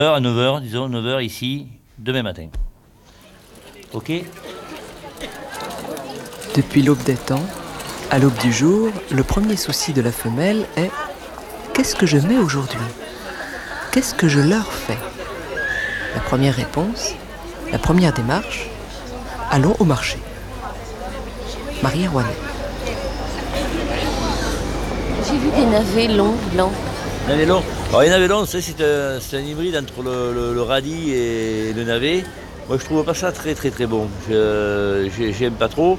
À 9h, disons 9h ici, demain matin. Ok? Depuis l'aube des temps, à l'aube du jour, le premier souci de la femelle est « Qu'est-ce que je mets aujourd'hui ? Qu'est-ce que je leur fais ?» La première réponse, la première démarche, allons au marché. Marie Erwannet. J'ai vu des navets longs, blancs. Navet long. Alors les navets longs, c'est un hybride entre le radis et le navet. Moi je trouve pas ça très bon. J'aime pas trop.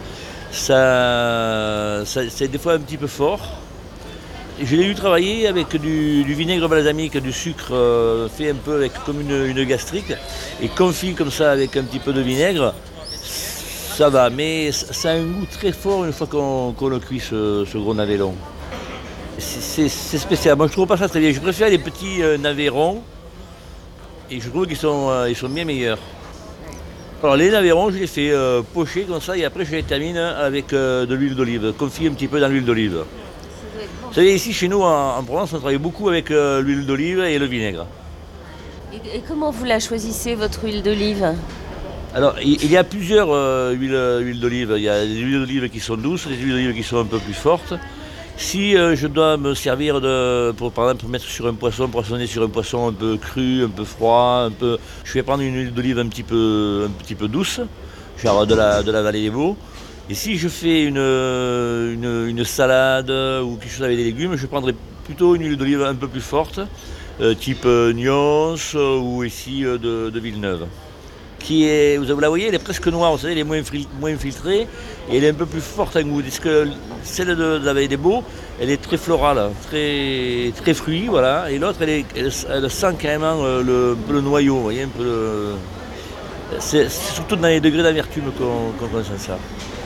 Ça c'est des fois un petit peu fort. Je l'ai eu travailler avec du vinaigre balsamique, du sucre fait un peu avec comme une gastrique et confit comme ça avec un petit peu de vinaigre. Ça va, mais ça a un goût très fort une fois qu'on le cuit ce gros navet long. C'est spécial. Moi je trouve pas ça très bien. Je préfère les petits navets ronds et je trouve qu'ils sont bien meilleurs. Alors les navets ronds, je les fais pocher comme ça et après je les termine avec de l'huile d'olive, confit un petit peu dans l'huile d'olive. Vous savez, ici chez nous en Provence, on travaille beaucoup avec l'huile d'olive et le vinaigre. Et comment vous la choisissez, votre huile d'olive ? Alors il y a plusieurs huiles d'olive. Il y a des huiles d'olive qui sont douces, des huiles d'olive qui sont un peu plus fortes. Si je dois me servir par exemple mettre sur un poisson, poissonner sur un poisson un peu cru, un peu froid, je vais prendre une huile d'olive un petit peu douce, genre de la vallée des Vaux. Et si je fais une salade ou quelque chose avec des légumes, je prendrai plutôt une huile d'olive un peu plus forte, type Nyons ou ici de Villeneuve. Vous la voyez, elle est presque noire, vous savez, elle est moins filtrée et elle est un peu plus forte en goût. Parce que celle de la vallée des Baux, elle est très florale, très fruit, voilà. Et l'autre, elle sent carrément le noyau, vous voyez, c'est surtout dans les degrés d'amertume qu'on sent ça.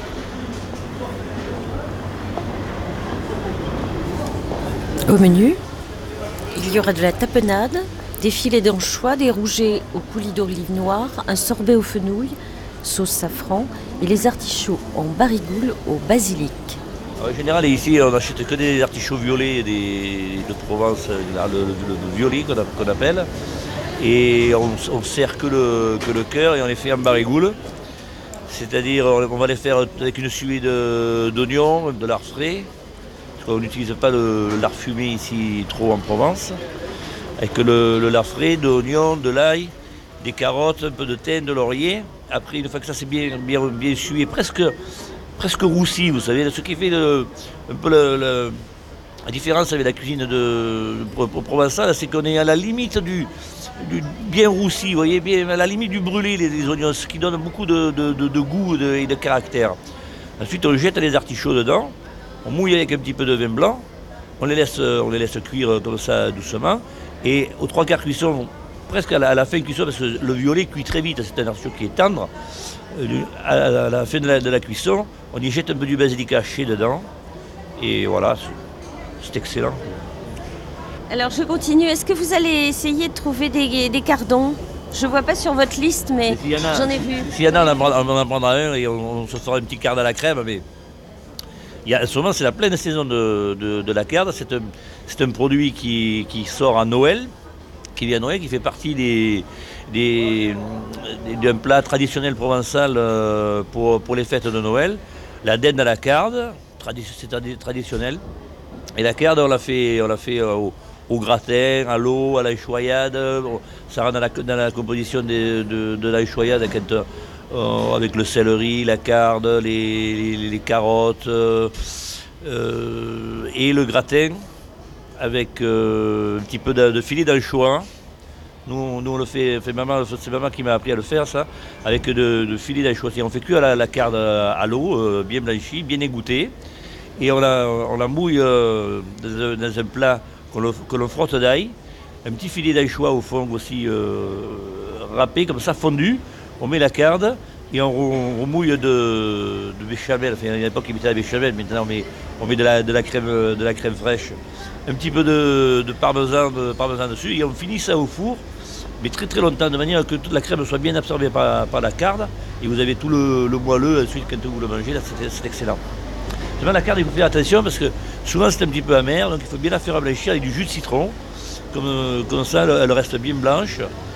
Au menu, il y aura de la tapenade, des filets d'anchois, des rougets au coulis d'olive noire, un sorbet aux fenouilles, sauce safran et les artichauts en barigoule au basilic. En général, ici, on n'achète que des artichauts violets de Provence, le violet qu'on appelle. Et on sert que le cœur et on les fait en barigoule. C'est-à-dire, on va les faire avec une suée d'oignons, de lard frais. Parce qu'on n'utilise pas le lard fumé ici trop en Provence. Avec le lard frais, de l'oignon, de l'ail, des carottes, un peu de thym, de laurier. Après, une fois que ça c'est bien sué, presque roussi, vous savez, ce qui fait un peu la différence avec la cuisine provençale, c'est qu'on est à la limite du bien roussi, vous voyez, bien à la limite du brûlé, les oignons, ce qui donne beaucoup de goût et de caractère. Ensuite, on jette les artichauts dedans, on mouille avec un petit peu de vin blanc, on les laisse cuire comme ça doucement. Et aux 3/4 cuisson, presque à la fin de cuisson, parce que le violet cuit très vite, c'est un artichaut qui est tendre, à la fin de la cuisson, on y jette un peu du basilic haché dedans. Et voilà, c'est excellent. Alors je continue, est-ce que vous allez essayer de trouver des cardons ? Je ne vois pas sur votre liste, mais j'en ai vu. S'il y en a, on en prendra un et on se fera un petit card à la crème. Mais souvent, c'est la pleine saison de la carde. C'est un produit qui sort à Noël, qui vient à Noël, qui fait partie d'un plat traditionnel provençal pour les fêtes de Noël. La dinde à la carde, c'est traditionnel. Et la carde, on l'a fait au gratin, à l'eau, à la choyade. Ça rentre dans la composition de la choyade avec le céleri, la carde, les carottes et le gratin avec un petit peu de filet d'anchois. Nous on le fait c'est maman qui m'a appris à le faire ça, avec de filet d'anchois. On fait cuire la carde à l'eau, bien blanchie, bien égouttée, et on la mouille dans un plat que l'on frotte d'ail, un petit filet d'anchois au fond aussi râpé, comme ça fondu. On met la carde et on remouille de béchamel. Enfin, à l'époque, ils mettaient la béchamel, maintenant on met de la crème fraîche, un petit peu de parmesan dessus, et on finit ça au four, mais très très longtemps, de manière que toute la crème soit bien absorbée par la carde, et vous avez tout le moelleux. Ensuite, quand vous le mangez, là, c'est excellent. Seulement, la carde, il faut faire attention parce que souvent c'est un petit peu amer, donc il faut bien la faire blanchir avec du jus de citron comme ça, elle reste bien blanche.